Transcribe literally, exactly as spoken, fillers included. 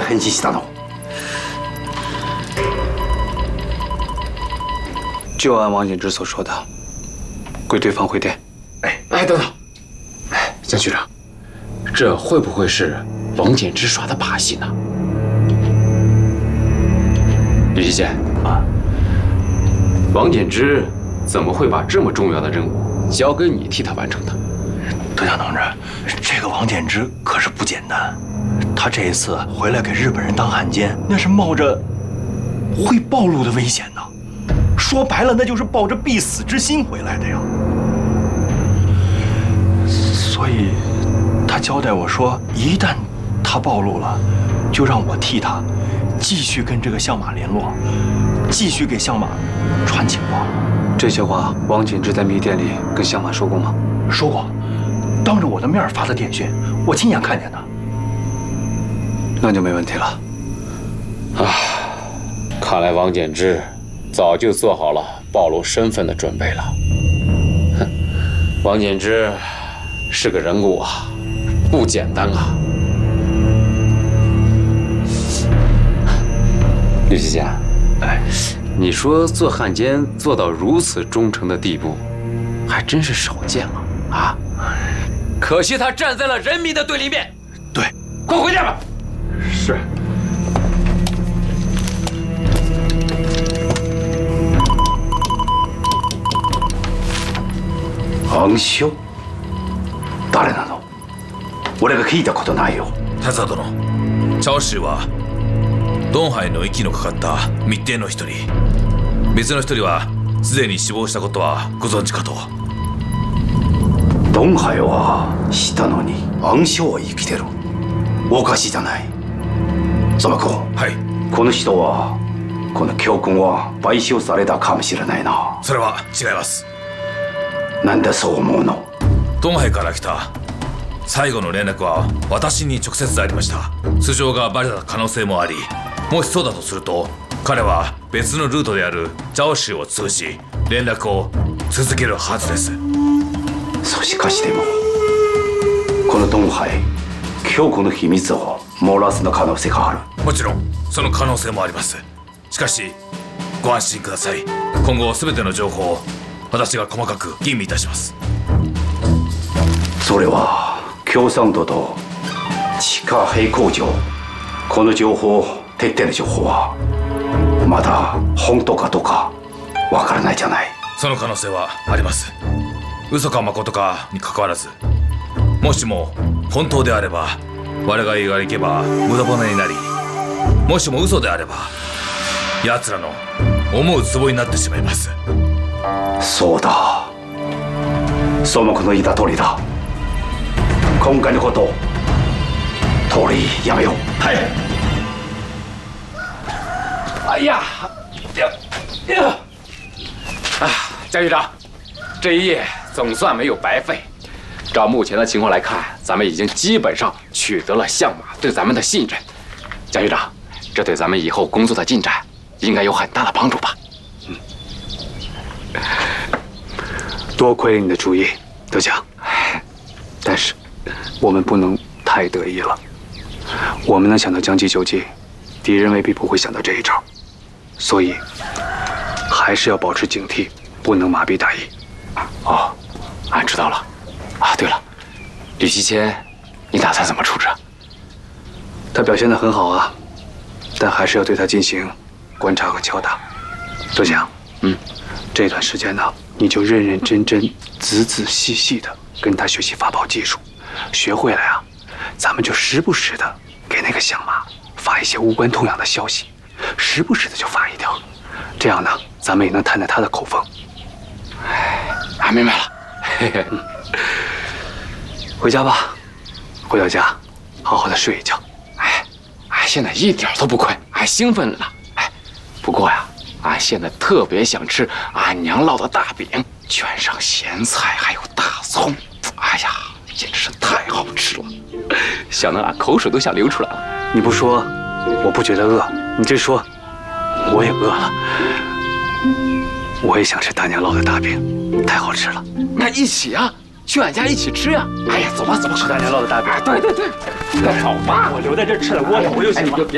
返信したの？ 就按王景之所说的，归对方回电。 哎哎，等等，哎，江局长，这会不会是王简之耍的把戏呢？吕西贤啊，王简之怎么会把这么重要的任务交给你替他完成的？ 德强同志，这个王简之可是不简单，他这一次回来给日本人当汉奸，那是冒着会暴露的危险呢。说白了，那就是抱着必死之心回来的呀。所以，他交代我说，一旦他暴露了，就让我替他继续跟这个相马联络，继续给相马传情报。 这些话，王景之在密电里跟相马说过吗？ 说过，当着我的面发的电讯，我亲眼看见的。 那就没问题了。 啊，看来王简之早就做好了暴露身份的准备了。哼，王简之是个人物啊，不简单啊。吕西贤，哎，你说做汉奸做到如此忠诚的地步，还真是少见了啊！可惜他站在了人民的对立面。 对， 快回电吧。是。 暗証？誰なの？俺が聞いたことないよ。 田沢殿、チャオシーはドンハイの息のかかった密偵の一人、別の一人はすでに死亡したことはご存知かと。 ドンハイは死したのに暗証は生きてる。おかしいじゃない。ゾマ君。 はい。 この人は、この教訓は買収されたかもしれないな。 それは違います。 なんでそう思うの？ ドンハイから来た最後の連絡は私に直接でありました。素性がバレた可能性もあり、もしそうだとすると彼は別のルートであるジャオシーを通じ連絡を続けるはずです。 そうしかしてもこのドンハイ、教皇の秘密を漏らすの可能性がある。 もちろんその可能性もあります。しかしご安心ください。今後全ての情報を私が細かく吟味いたします。 それは共産党と地下兵工場、この情報、徹底の情報はまだ本当かどうかわからないじゃない。 その可能性はあります。嘘か誠かにかかわらず、もしも本当であれば我々が行けば無駄骨になり、もしも嘘であれば奴らの思う壺になってしまいます。 そうだ、祖目の言った通りだ。今回のこと通りやめよう。はい。 哎呀，呀呀！啊，江局长，这一夜总算没有白费。照目前的情况来看，咱们已经基本上取得了相马对咱们的信任。江局长，这对咱们以后工作的进展应该有很大的帮助吧？ 嗯。多亏了你的主意，德强。但是，我们不能太得意了。我们能想到将计就计，敌人未必不会想到这一招，所以还是要保持警惕，不能麻痹大意。 哦，俺知道了。啊，对了，吕西谦，你打算怎么处置？ 他表现得很好啊，但还是要对他进行观察和敲打。德强，嗯，这段时间呢，你就认认真真、仔仔细细的跟他学习发炮技术，学会了呀，咱们就时不时的给那个相马发一些无关痛痒的消息，时不时的就发一条，这样呢，咱们也能探探他的口风。 哎，俺明白了。嘿嘿。 嗯，回家吧，回到家，好好的睡一觉。 哎，俺现在一点都不困，还兴奋了呢。哎，不过呀，俺现在特别想吃俺娘烙的大饼，卷上咸菜还有大葱，哎呀，简直是太好吃了，想得俺口水都想流出来了。 你不说，我不觉得饿；你这说，我也饿了。我也想吃大娘烙的大饼，太好吃了。 那一起啊，去俺家一起吃呀！哎呀，走吧走吧， 吃大娘烙的大饼。 哎，对对对，那好吧， 我留在这吃了窝头，我就行了。